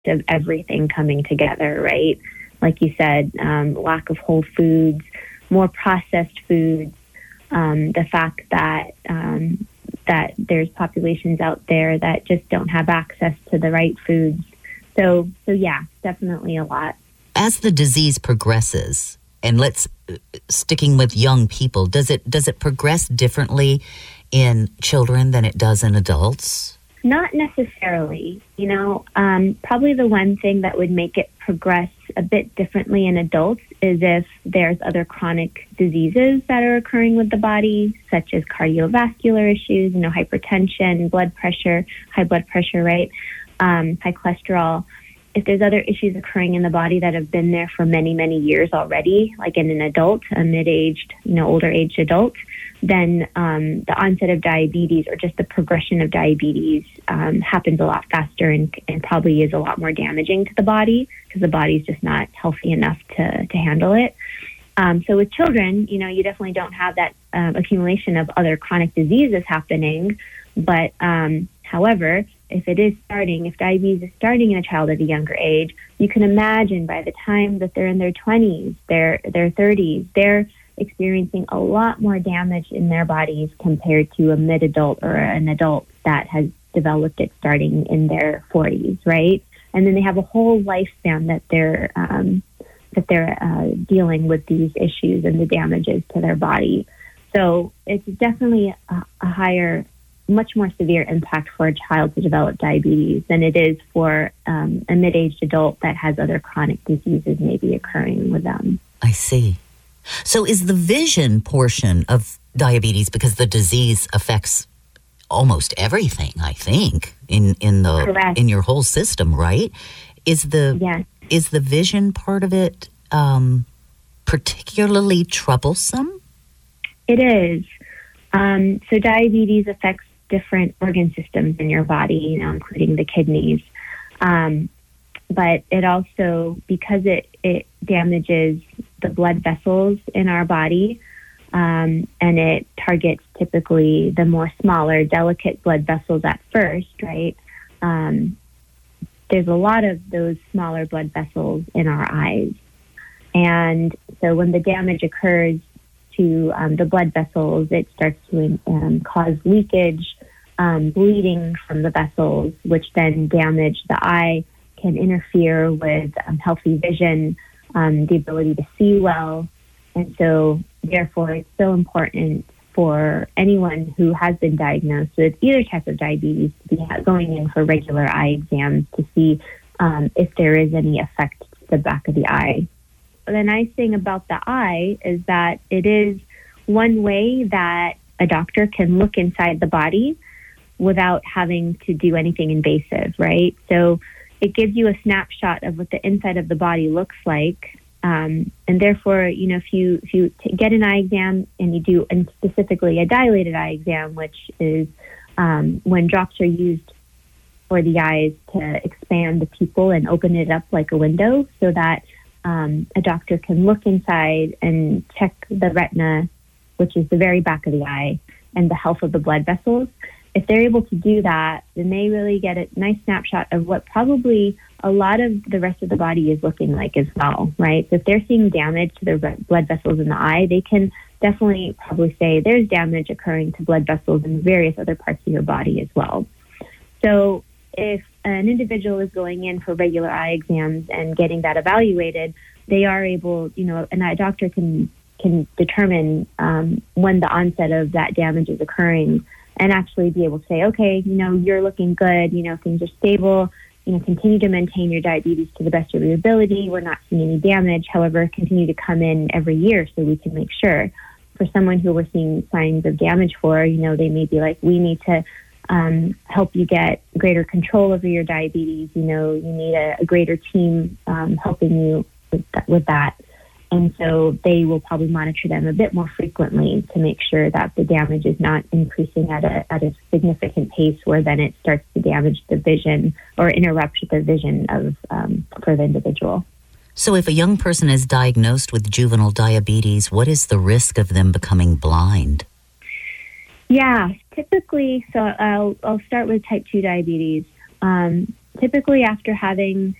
of everything coming together, right? Like you said, lack of whole foods, more processed foods, the fact that that there's populations out there that just don't have access to the right foods. So yeah, definitely a lot. As the disease progresses, and let's sticking with young people, does it progress differently in children than it does in adults? Not necessarily. Probably the one thing that would make it progress a bit differently in adults is if there's other chronic diseases that are occurring with the body, such as cardiovascular issues, hypertension, blood pressure, high blood pressure, right? High cholesterol. If there's other issues occurring in the body that have been there for many, many years already, like in an adult, a mid-aged, older aged adult, then the onset of diabetes or just the progression of diabetes happens a lot faster and probably is a lot more damaging to the body because the body's just not healthy enough to handle it. So with children, you definitely don't have that accumulation of other chronic diseases happening. But however, if diabetes is starting in a child at a younger age, you can imagine by the time that they're in their 20s, their 30s, they're experiencing a lot more damage in their bodies compared to a mid-adult or an adult that has developed it starting in their 40s, right? And then they have a whole lifespan that they're dealing with these issues and the damages to their body. So it's definitely a higher, much more severe impact for a child to develop diabetes than it is for a mid-aged adult that has other chronic diseases maybe occurring with them. I see. So is the vision portion of diabetes, because the disease affects almost everything, I think, in your whole system, right? Is the vision part of it particularly troublesome? It is. So diabetes affects different organ systems in your body, including the kidneys. But it also, because it damages the blood vessels in our body, and it targets typically the more smaller, delicate blood vessels at first, right? There's a lot of those smaller blood vessels in our eyes. And so when the damage occurs to the blood vessels, it starts to cause leakage, bleeding from the vessels, which then damage the eye, can interfere with healthy vision, the ability to see well. And so, therefore, it's so important for anyone who has been diagnosed with either type of diabetes to be going in for regular eye exams to see if there is any effect to the back of the eye. The nice thing about the eye is that it is one way that a doctor can look inside the body without having to do anything invasive, right? So it gives you a snapshot of what the inside of the body looks like. And therefore, if you get an eye exam and you do, and specifically a dilated eye exam, which is when drops are used for the eyes to expand the pupil and open it up like a window so that a doctor can look inside and check the retina, which is the very back of the eye, and the health of the blood vessels. If they're able to do that, then they really get a nice snapshot of what probably a lot of the rest of the body is looking like as well, right? So if they're seeing damage to the blood vessels in the eye, they can definitely probably say there's damage occurring to blood vessels in various other parts of your body as well. So if an individual is going in for regular eye exams and getting that evaluated, they are able, an eye doctor can determine when the onset of that damage is occurring and actually be able to say, okay, you're looking good, things are stable, continue to maintain your diabetes to the best of your ability. We're not seeing any damage. However, continue to come in every year so we can make sure. For someone who we're seeing signs of damage for, they may be like, we need to help you get greater control over your diabetes. You need a greater team helping you with that. And so they will probably monitor them a bit more frequently to make sure that the damage is not increasing at a significant pace where then it starts to damage the vision or interrupt the vision of for the individual. So if a young person is diagnosed with juvenile diabetes, what is the risk of them becoming blind? Yeah, typically, so I'll start with type 2 diabetes. typically after having